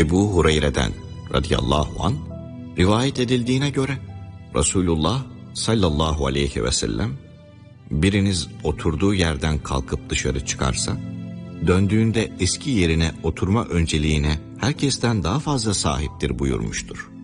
Ebu Hureyre'den radıyallahu anh rivayet edildiğine göre Resulullah sallallahu aleyhi ve sellem, biriniz oturduğu yerden kalkıp dışarı çıkarsa, döndüğünde eski yerine oturma önceliğine herkesten daha fazla sahiptir buyurmuştur.